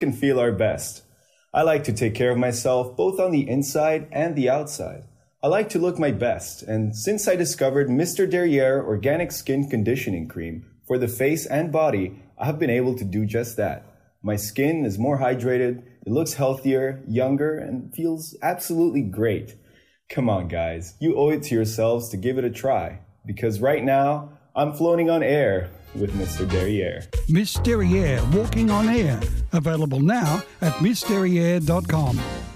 and feel our best. I like to take care of myself both on the inside and the outside. I like to look my best, and since I discovered Mr. Derriere Organic Skin Conditioning Cream for the face and body, I have been able to do just that. My skin is more hydrated, it looks healthier, younger, and feels absolutely great. Come on, guys, you owe it to yourselves to give it a try, because right now, I'm floating on air with Mr. Derriere. Miss Derriere Walking on Air. Available now at missderriere.com.